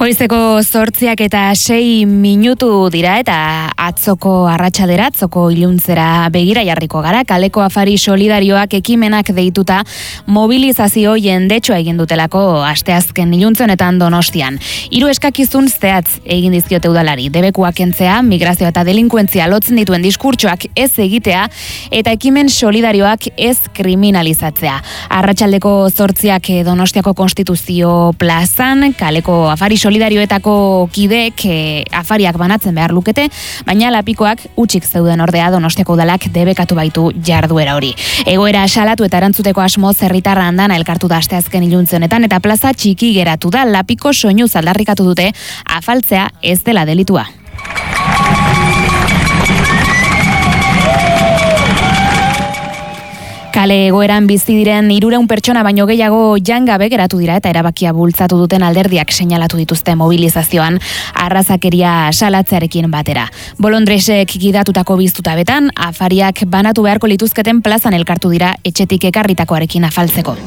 Goizeko 8:06 dira eta atzoko arratsaldera, atzoko iluntzera begira jarriko gara. Kaleko afari solidarioak ekimenak deituta mobilizazio jendetsua egin dutelako asteazken iluntze honetan Donostian. 3 eskakizun zehatz egin dizkiote udalari. Debekuak kentzea, migrazio eta delinkuentzia lotzen dituen diskurtsoak ez egitea eta ekimen solidarioak ez kriminalizatzea. Arratsaldeko 8 Donostiako Konstituzio plazan, kaleko afari solidarioetako kideek afariak banatzen behar lukete, baina lapikoak utxik zeuden ordea Donostiako udalak debekatu baitu jarduera hori. Egoera salatu eta erantzuteko asmoz herritarra andana elkartu da asteazken iluntze honetan eta plaza txiki geratu da. Lapiko soinuz aldarrikatu dute afaltzea ez dela delitua. Kale egoeran bizi diren 300 pertsona baino gehiago jangabe geratu dira eta erabakia bultzatu duten alderdiak seinalatu dituzte mobilizazioan arrazakeria salatzearekin batera. Bolondresek gidatutako biztutabetan afariak banatu beharko lituzketen plazan elkartu dira etxetik ekarritakoarekin afaltzeko.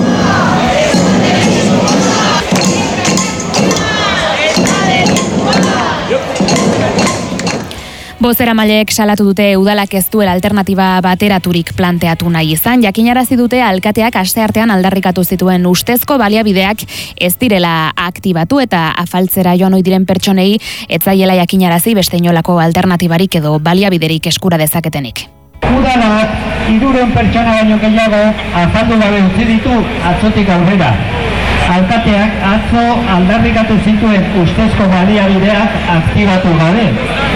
Bozeramaileek salatu dute udalak ez duela alternatiba bateraturik planteatu nahi izan. Jakinarazi dute alkateak asteartean aldarrikatu zituen ustezko baliabideak ez direla aktibatu eta afaltzera joan ohi diren pertsonei ez zaiela jakinarazi beste inolako alternatibarik edo baliabiderik eskura dezaketenik. Udalak 300 pertsona baino gehiago afaldu gabe utzi ditu atzotik aurrera. Alkateak atzo aldarrikatu zituen ustezko baliabideak aktibatu gabe.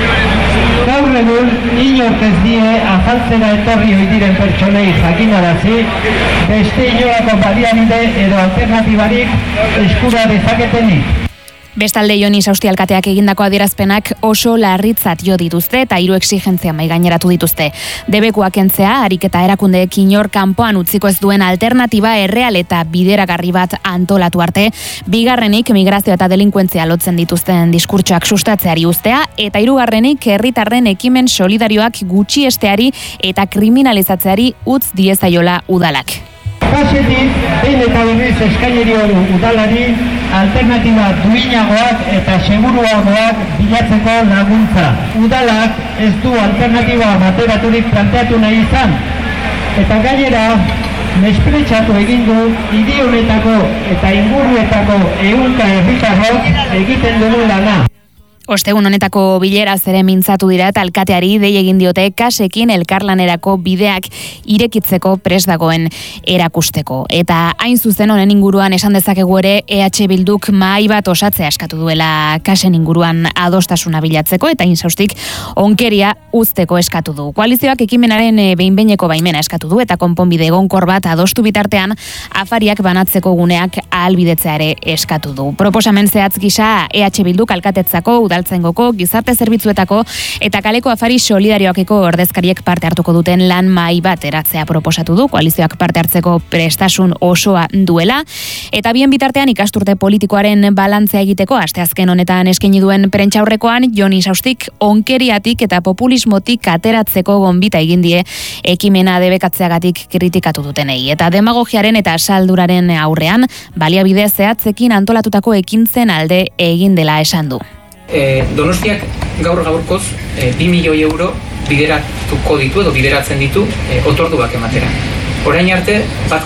Gaur egun, inork ez die afaltzera etorri ohi diren pertsonei jakinarazi, beste inolako baliabide edo alternatibarik eskura dezaketenik. Bestalde Joni Sausti alkateak egindako adierazpenak oso larritzat jo dituzte eta 3 exigentzia mahaigaineratu dituzte. Debekuak kentzea, ariketa erakundeek inor kanpoan utziko ez duen alternatiba erreal eta bideragarri bat antolatu arte, bigarrenik migrazio eta delinkuentzia lotzen dituzten diskurtsoak sustatzeari uztea, eta 3. herritarren ekimen solidarioak gutxiesteari eta kriminalizatzeari utz diezaiola udalak. Kasetik, behin eta berriz eskaineri hori udalari, alternatiba duinagoak eta seguruagoak bilatzeko laguntza. Udalak ez du alternatiba bateraturik planteatu nahi izan. Eta gainera, mespretxatu egin du hiri honetako eta inguruetako 100 herritarrok egiten dugu lana. Ostegun honetako bileraz ere mintzatu dira eta alkateari dei egin diote kasekin elkarlanerako bideak irekitzeko prest dagoen erakusteko. Eta hain zuzen honen inguruan esan dezakegu ere EH Bilduk mahai bat osatzea eskatu duela kasen inguruan adostasuna bilatzeko eta Insaustik onkeria uzteko eskatu du. Koalizioak ekimenaren behin-behineko baimena eskatu du eta konponbide egonkor bat adostu bitartean afariak banatzeko guneak ahalbidetzea ere eskatu du. Proposamen zehatz gisa EH Bilduk alkatetzako Udaltzengoko, gizarte zerbitzuetako eta kaleko afari solidarioakeko ordezkariek parte hartuko duten lan mahai bat eratzea proposatu du, koalizioak parte hartzeko prestasun osoa duela, eta bien bitartean ikasturte politikoaren balantzea egiteko asteazken honetan eskaini duen prentsaurrekoan Joni Saustik onkeriatik eta populismotik ateratzeko gonbita egin die ekimena debekatzeagatik kritikatu dutenei. Eta demagogiaren eta salduraren aurrean baliabide zehatzekin antolatutako ekintzen alde egin dela esan du. Donostiak gaurkoz 2 milioi euro bideratuko ditu edo bideratzen ditu otorduak ematera. Orain arte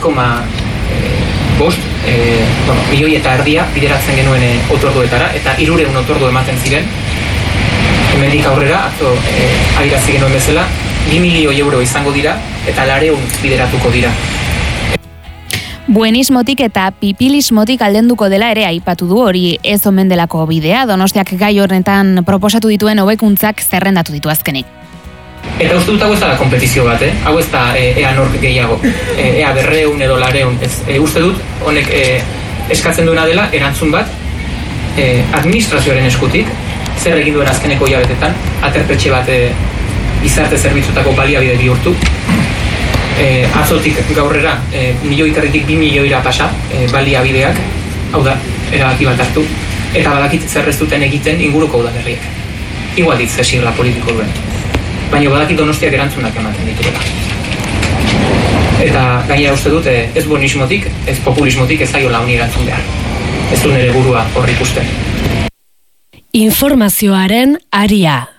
1,5 milioi eta erdia bideratzen genuen otorduetara eta 300 otordu ematen ziren. Hemendik aurrera, atzo adierazi genuen bezala, 2 milioi euro izango dira eta 400 bideratuko dira. Buenismotik eta pipilismotik aldenduko dela ere aipatu du, hori ez omen delako bidea. Donostiak gai horretan proposatu dituen hobekuntzak zerrendatu ditu azkenik. Eta uste dut hau ez da kompetizio bat, hau ez da ea nork gehiago, ea 200 edo 400, uste dut honek eskatzen duena dela erantzun bat administrazioaren eskutik, zer egin duen azkeneko hilabetetan, aterpetxe bat gizarte zerbitzutako baliabide bihurtu, atzotik gaurrera, 1,5 milioitik 2 milioira pasa baliabideak, hau da, erabaki bat hartu, eta badakit zer ez duten egiten inguruko udalerriek. Igual dit ze sigla politiko duen. Baina badakit Donostiak erantzunak ematen dituela. Eta gainera uste dut, ez buenismotik, ez populismotik ez zaiola honi erantzun behar. Ez du nire burua horri ikusten. Informazioaren aria.